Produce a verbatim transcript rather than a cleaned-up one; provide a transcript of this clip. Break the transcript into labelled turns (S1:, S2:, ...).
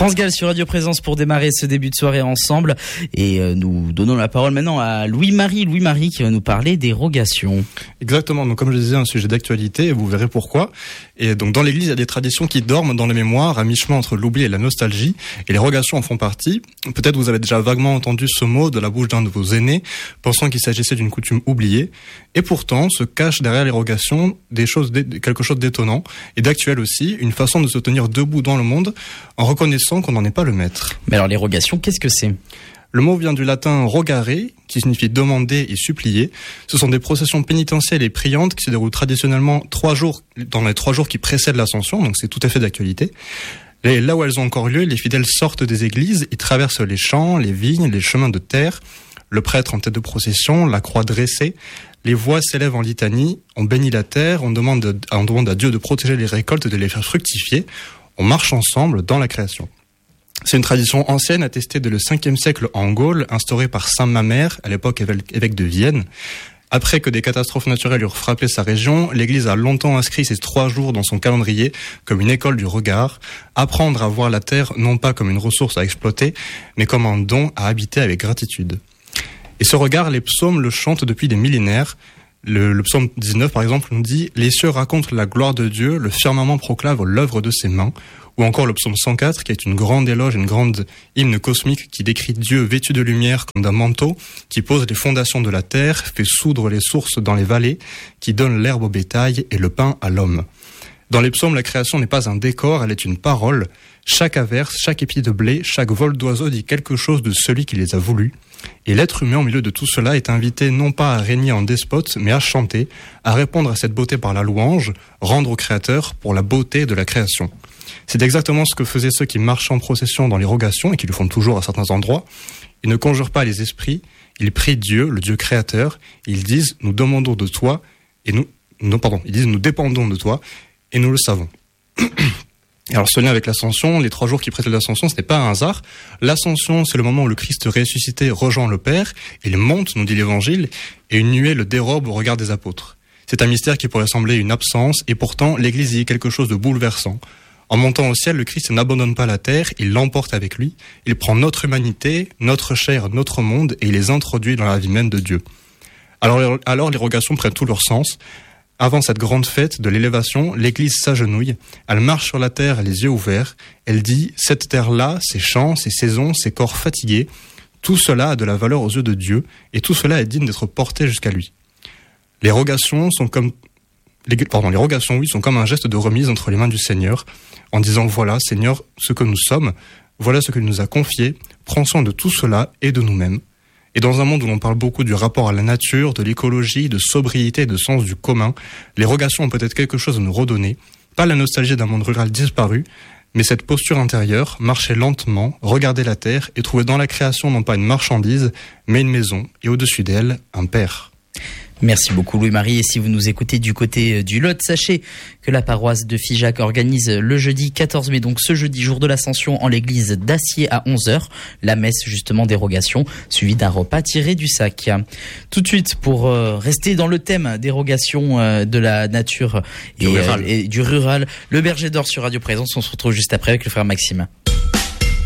S1: France Gall sur Radio Présence pour démarrer ce début de soirée ensemble. Et euh, nous donnons la parole maintenant à Louis-Marie. Louis-Marie qui va nous parler des rogations.
S2: Exactement. Donc, comme je le disais, un sujet d'actualité, et vous verrez pourquoi. Et donc, dans l'église, il y a des traditions qui dorment dans les mémoires, à mi-chemin entre l'oubli et la nostalgie. Et les rogations en font partie. Peut-être vous avez déjà vaguement entendu ce mot de la bouche d'un de vos aînés, pensant qu'il s'agissait d'une coutume oubliée. Et pourtant, se cache derrière les rogations des choses, quelque chose d'étonnant et d'actuel aussi, une façon de se tenir debout dans le monde en reconnaissant qu'on n'en est pas le maître.
S1: Mais alors les rogations, qu'est-ce que c'est ?
S2: Le mot vient du latin rogare, qui signifie demander et supplier. Ce sont des processions pénitentielles et priantes qui se déroulent traditionnellement trois jours, dans les trois jours qui précèdent l'Ascension, donc c'est tout à fait d'actualité. Et là où elles ont encore lieu, les fidèles sortent des églises, ils traversent les champs, les vignes, les chemins de terre, le prêtre en tête de procession, la croix dressée, les voix s'élèvent en litanie, on bénit la terre, on demande, on demande à Dieu de protéger les récoltes et de les faire fructifier. On marche ensemble dans la création. C'est une tradition ancienne attestée dès le cinquième siècle en Gaule, instaurée par saint Mamère, à l'époque évêque de Vienne. Après que des catastrophes naturelles eurent frappé sa région, l'Église a longtemps inscrit ces trois jours dans son calendrier comme une école du regard, apprendre à voir la terre non pas comme une ressource à exploiter, mais comme un don à habiter avec gratitude. Et ce regard, les psaumes le chantent depuis des millénaires. Le, le psaume dix-neuf, par exemple, nous dit « Les cieux racontent la gloire de Dieu, le firmament proclame l'œuvre de ses mains ». Ou encore le psaume cent quatre, qui est une grande éloge, une grande hymne cosmique qui décrit Dieu vêtu de lumière comme d'un manteau, qui pose les fondations de la terre, fait soudre les sources dans les vallées, qui donne l'herbe au bétail et le pain à l'homme. Dans les psaumes, la création n'est pas un décor, elle est une parole. Chaque averse, chaque épi de blé, chaque vol d'oiseau dit quelque chose de celui qui les a voulus. Et l'être humain au milieu de tout cela est invité non pas à régner en despote, mais à chanter, à répondre à cette beauté par la louange, rendre au Créateur pour la beauté de la création. C'est exactement ce que faisaient ceux qui marchaient en procession dans les rogations, et qui le font toujours à certains endroits. Ils ne conjurent pas les esprits, ils prient Dieu, le Dieu créateur, et ils disent « nous demandons de toi » et nous, non, pardon, ils disent « nous dépendons de toi » et nous le savons. Alors, ce lien avec l'Ascension, les trois jours qui précèdent l'Ascension, ce n'est pas un hasard. L'Ascension, c'est le moment où le Christ ressuscité rejoint le Père, il monte, nous dit l'Évangile, et une nuée le dérobe au regard des apôtres. C'est un mystère qui pourrait sembler une absence, et pourtant, l'Église y est quelque chose de bouleversant. En montant au ciel, le Christ n'abandonne pas la terre, il l'emporte avec lui, il prend notre humanité, notre chair, notre monde, et il les introduit dans la vie même de Dieu. Alors, alors les rogations prennent tout leur sens. Avant cette grande fête de l'élévation, l'Église s'agenouille, elle marche sur la terre les yeux ouverts, elle dit « cette terre-là, ces champs, ces saisons, ces corps fatigués, tout cela a de la valeur aux yeux de Dieu, et tout cela est digne d'être porté jusqu'à lui. » Les rogations sont comme, les, pardon, les rogations, oui, sont comme un geste de remise entre les mains du Seigneur, en disant « voilà, Seigneur, ce que nous sommes, voilà ce qu'il nous a confié, prends soin de tout cela et de nous-mêmes. » Et dans un monde où l'on parle beaucoup du rapport à la nature, de l'écologie, de sobriété et de sens du commun, les rogations ont peut-être quelque chose à nous redonner. Pas la nostalgie d'un monde rural disparu, mais cette posture intérieure, marcher lentement, regarder la terre et trouver dans la création non pas une marchandise, mais une maison, et au-dessus d'elle, un père.
S1: Merci beaucoup Louis-Marie. Et si vous nous écoutez du côté du Lot, sachez que la paroisse de Figeac organise le jeudi quatorze mai, donc ce jeudi, jour de l'Ascension, en l'église d'Acier à onze heures, la messe justement des rogations, suivie d'un repas tiré du sac. Tout de suite, pour euh, rester dans le thème des rogations euh, de la nature et du, euh, et du rural, le Berger d'Or sur Radio Présence, on se retrouve juste après avec le frère Maxime.